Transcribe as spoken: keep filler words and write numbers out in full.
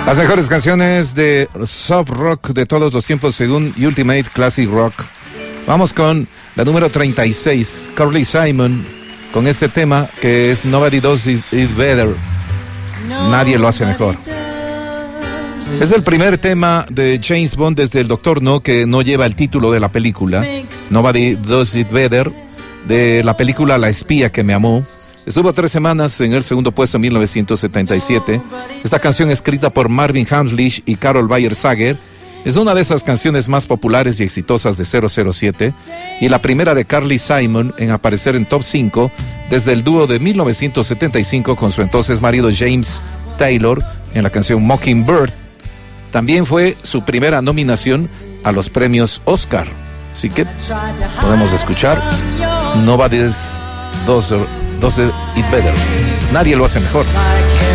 Las mejores canciones de soft rock de todos los tiempos según Ultimate Classic Rock. Vamos con la número treinta y seis, Carly Simon, con este tema que es Nobody Does It Better. Nadie lo hace mejor. Es el primer tema de James Bond desde el Doctor No que no lleva el título de la película. Nobody Does It Better, de la película La espía que me amó. Estuvo tres semanas en el segundo puesto en mil novecientos setenta y siete. Esta canción, escrita por Marvin Hamlisch y Carol Bayer Sager, es una de esas canciones más populares y exitosas de cero cero siete y la primera de Carly Simon en aparecer en Top cinco desde el dúo de mil novecientos setenta y cinco con su entonces marido James Taylor en la canción Mockingbird. También fue su primera nominación a los premios Oscar. Así que podemos escuchar Nobody Does Does It Better. Nadie lo hace mejor.